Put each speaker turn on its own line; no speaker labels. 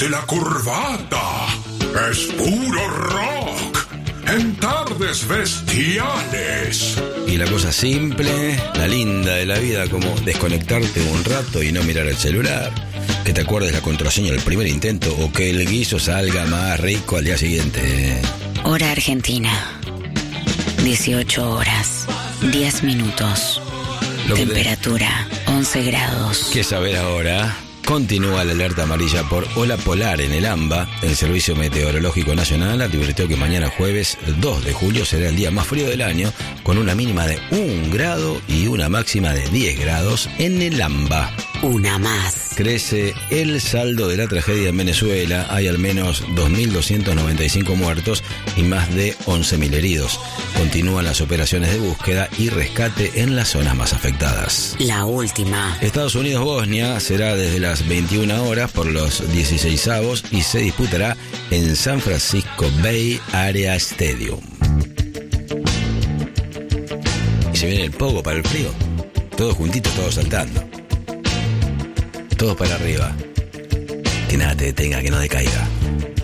de la Curvata. Es puro rock en tardes bestiales.
Y la cosa simple, la linda de la vida, como desconectarte un rato y no mirar el celular, que te acuerdes la contraseña del primer intento o que el guiso salga más rico al día siguiente.
Hora Argentina, 18 horas, 10 minutos. Temperatura, 11 grados.
¿Qué saber ahora? Continúa la alerta amarilla por ola polar en el AMBA. El Servicio Meteorológico Nacional advirtió que mañana jueves 2 de julio será el día más frío del año, con una mínima de 1 grado y una máxima de 10 grados en el AMBA.
Una más.
Crece el saldo de la tragedia en Venezuela. Hay al menos 2.295 muertos y más de 11.000 heridos. Continúan las operaciones de búsqueda y rescate en las zonas más afectadas.
La última.
Estados Unidos-Bosnia será desde las 21 horas por los 16avos y se disputará en San Francisco Bay Area Stadium. Y se viene el pogo para el frío. Todos juntitos, todos saltando. Todos para arriba. Que nada te detenga, que no decaiga.